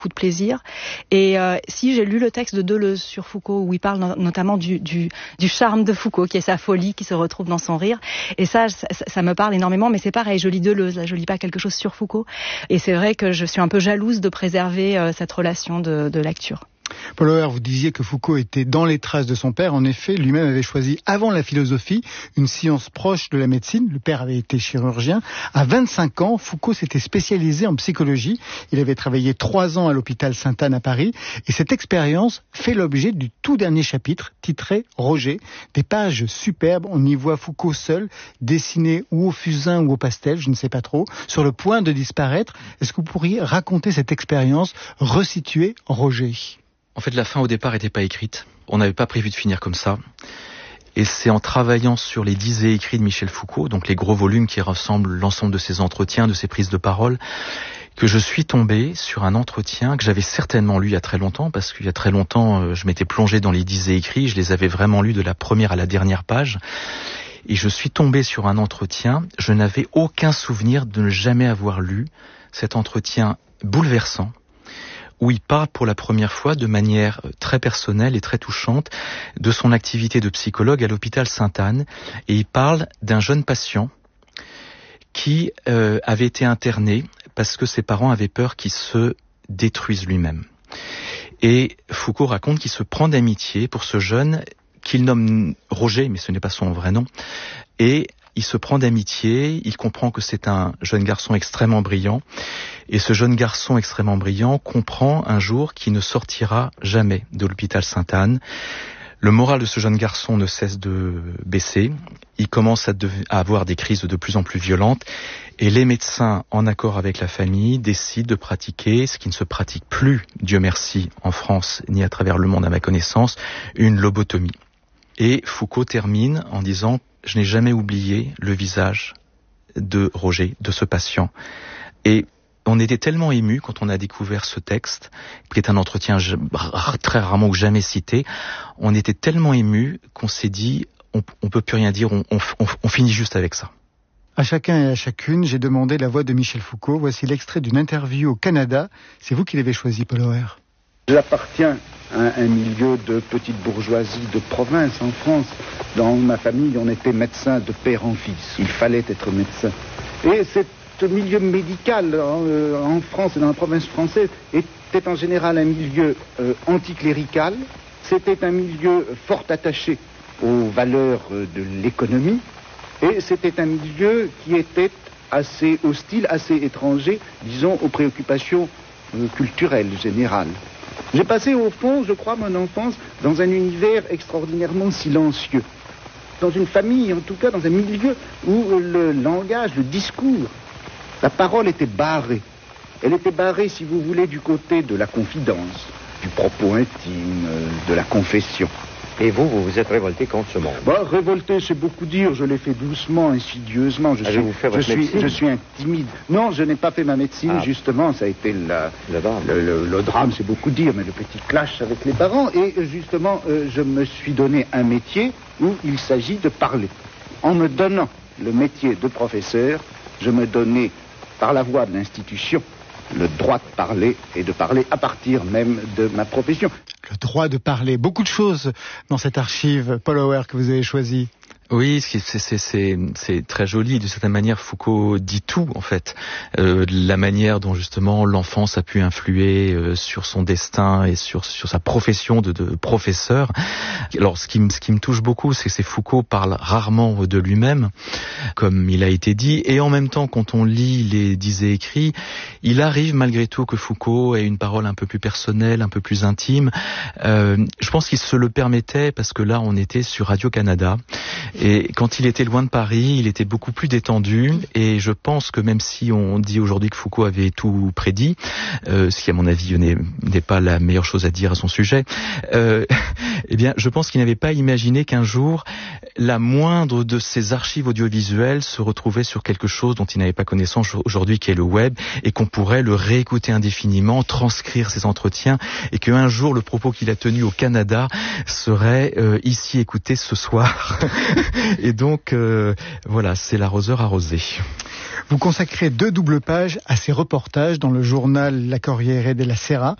de plaisir. Et si j'ai lu le texte de Deleuze sur Foucault, où il parle notamment du charme de Foucault, qui est sa folie, qui se retrouve dans son rire. Et ça me parle énormément, mais c'est pareil, je lis Deleuze, là, je lis pas quelque chose sur Foucault. Et c'est vrai que je suis un peu jalouse de préserver cette relation de lecture. Paul Auer, vous disiez que Foucault était dans les traces de son père. En effet, lui-même avait choisi avant la philosophie une science proche de la médecine. Le père avait été chirurgien. À 25 ans, Foucault s'était spécialisé en psychologie. Il avait travaillé 3 ans à l'hôpital Sainte-Anne à Paris. Et cette expérience fait l'objet du tout dernier chapitre, titré Roger. Des pages superbes. On y voit Foucault seul, dessiné ou au fusain ou au pastel, je ne sais pas trop, sur le point de disparaître. Est-ce que vous pourriez raconter cette expérience, resituer Roger ? En fait, la fin au départ n'était pas écrite. On n'avait pas prévu de finir comme ça. Et c'est en travaillant sur les 10 écrits de Michel Foucault, donc les gros volumes qui rassemblent l'ensemble de ses entretiens, de ses prises de parole, que je suis tombé sur un entretien que j'avais certainement lu il y a très longtemps, parce qu'il y a très longtemps, je m'étais plongé dans les 10 écrits, je les avais vraiment lus de la première à la dernière page. Et je suis tombé sur un entretien, je n'avais aucun souvenir de ne jamais avoir lu cet entretien bouleversant, où il parle pour la première fois de manière très personnelle et très touchante de son activité de psychologue à l'hôpital Sainte-Anne. Et il parle d'un jeune patient qui avait été interné parce que ses parents avaient peur qu'il se détruise lui-même. Et Foucault raconte qu'il se prend d'amitié pour ce jeune qu'il nomme Roger, mais ce n'est pas son vrai nom. Et il se prend d'amitié, il comprend que c'est un jeune garçon extrêmement brillant, et ce jeune garçon extrêmement brillant comprend un jour qu'il ne sortira jamais de l'hôpital Sainte-Anne. Le moral de ce jeune garçon ne cesse de baisser, il commence à avoir des crises de plus en plus violentes, et les médecins, en accord avec la famille, décident de pratiquer, ce qui ne se pratique plus, Dieu merci, en France, ni à travers le monde à ma connaissance, une lobotomie. Et Foucault termine en disant « Je n'ai jamais oublié le visage de Roger, de ce patient. » Et on était tellement émus quand on a découvert ce texte, qui est un entretien très rarement ou jamais cité, on était tellement émus qu'on s'est dit « On peut plus rien dire, on finit juste avec ça. » À chacun et à chacune, j'ai demandé la voix de Michel Foucault. Voici l'extrait d'une interview au Canada. C'est vous qui l'avez choisi, Paul Auer. J'appartiens à un milieu de petite bourgeoisie de province en France. Dans ma famille, on était médecin de père en fils. Il fallait être médecin. Et ce milieu médical en France et dans la province française était en général un milieu anticlérical. C'était un milieu fort attaché aux valeurs de l'économie. Et c'était un milieu qui était assez hostile, assez étranger, disons, aux préoccupations culturelles générales. J'ai passé au fond, je crois, mon enfance dans un univers extraordinairement silencieux. Dans une famille, en tout cas, dans un milieu où le langage, le discours, la parole était barrée. Elle était barrée, si vous voulez, du côté de la confidence, du propos intime, de la confession. Et vous vous êtes révolté contre ce monde. Révolté, c'est beaucoup dire. Je l'ai fait doucement, insidieusement. Je suis intimide. Non, je n'ai pas fait ma médecine, justement. Ça a été le drame, c'est beaucoup dire, mais le petit clash avec les parents. Et justement, je me suis donné un métier où il s'agit de parler. En me donnant le métier de professeur, je me donnais, par la voie de l'institution, le droit de parler et de parler à partir même de ma profession. Le droit de parler. Beaucoup de choses dans cette archive, Paul Auer, que vous avez choisi. Oui, c'est très joli. De certaine manière, Foucault dit tout, en fait. La manière dont, justement, l'enfance a pu influer sur son destin et sur sa profession de professeur. Alors, ce qui me touche beaucoup, c'est que Foucault parle rarement de lui-même, comme il a été dit. Et en même temps, quand on lit les 10 écrits, il arrive malgré tout que Foucault ait une parole un peu plus personnelle, un peu plus intime. Je pense qu'il se le permettait parce que là, on était sur Radio-Canada. Et quand il était loin de Paris, il était beaucoup plus détendu. Et je pense que même si on dit aujourd'hui que Foucault avait tout prédit, ce qui à mon avis n'est pas la meilleure chose à dire à son sujet, eh bien, je pense qu'il n'avait pas imaginé qu'un jour la moindre de ces archives audiovisuelles se retrouvait sur quelque chose dont il n'avait pas connaissance aujourd'hui, qui est le web, et qu'on pourrait le réécouter indéfiniment, transcrire ses entretiens, et qu'un jour le propos qu'il a tenu au Canada serait ici écouté ce soir. Et donc voilà, c'est l'arroseur arrosé. Vous consacrez 2 doubles pages à ces reportages dans le journal La Corriere della Sera.